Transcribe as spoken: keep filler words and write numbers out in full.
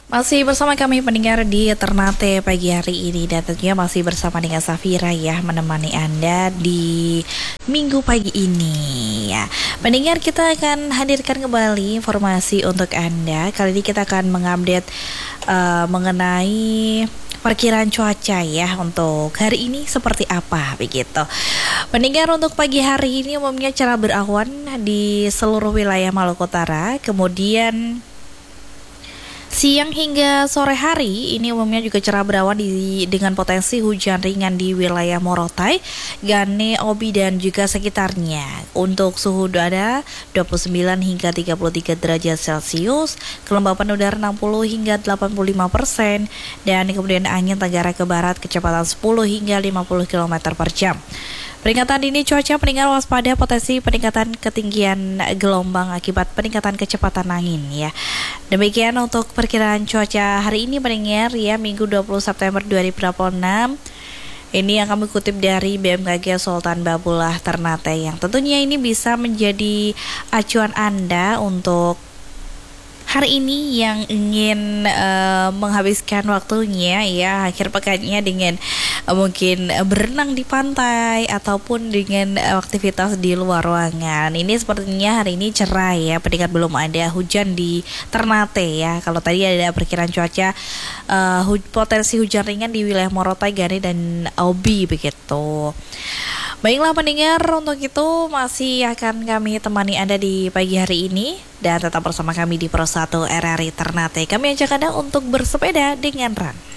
Masih bersama kami pendengar di Ternate pagi hari ini dan tentunya masih bersama dengan Safira ya menemani Anda di minggu pagi ini ya. Pendengar, kita akan hadirkan kembali informasi untuk Anda. Kali ini kita akan mengupdate uh, mengenai perkiraan cuaca ya untuk hari ini seperti apa begitu. Pendengar, untuk pagi hari ini umumnya cerah berawan di seluruh wilayah Maluku Utara. Kemudian siang hingga sore hari ini umumnya juga cerah berawan di, dengan potensi hujan ringan di wilayah Morotai, Gane, Obi dan juga sekitarnya. Untuk suhu udara dua puluh sembilan hingga tiga puluh tiga derajat Celcius, kelembapan udara enam puluh hingga delapan puluh lima persen, dan kemudian angin tenggara ke barat kecepatan sepuluh hingga lima puluh kilometer per jam. Peringatan dini cuaca, pendengar waspada potensi peningkatan ketinggian gelombang akibat peningkatan kecepatan angin ya. Demikian untuk perkiraan cuaca hari ini pendengar ya, Minggu dua puluh September dua ribu dua puluh enam. Ini yang kami kutip dari B M K G Sultan Babullah Ternate, yang tentunya ini bisa menjadi acuan Anda untuk hari ini yang ingin uh, menghabiskan waktunya ya akhir pekannya dengan uh, mungkin uh, berenang di pantai ataupun dengan uh, aktivitas di luar ruangan. Ini sepertinya hari ini cerah ya, pendengar, belum ada hujan di Ternate ya. Kalau tadi ada perkiraan cuaca uh, hu- potensi hujan ringan di wilayah Morotai, Gane dan Obi begitu. Baiklah pendengar, untuk itu masih akan kami temani Anda di pagi hari ini dan tetap bersama kami di Pro satu R R I Ternate. Kami ajak Anda untuk bersepeda dengan Ran.